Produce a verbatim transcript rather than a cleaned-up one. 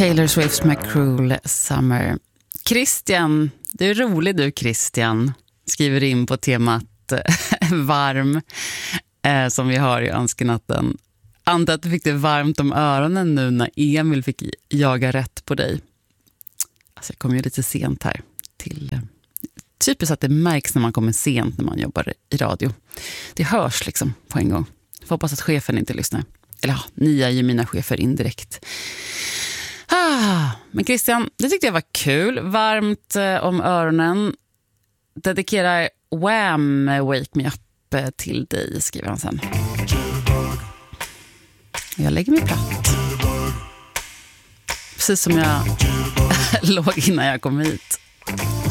Taylor Swift med Cruel Summer. Christian, du är rolig du Christian, skriver in på temat varm eh, som vi har i önskenatten. Antar att du fick det varmt om öronen nu när Emil fick jaga rätt på dig. Alltså jag kom ju lite sent här till... Eh, typiskt att det märks när man kommer sent när man jobbar i radio. Det hörs liksom på en gång. Jag får hoppas att chefen inte lyssnar. Eller ja, ni är ju mina chefer indirekt. Ah, men Christian, det tyckte jag var kul. Varmt eh, om öronen. Dedikerar Wham! Wake Me Up eh, till dig, skriver han sen. Jag lägger mig platt. Precis som jag låg innan jag kom hit.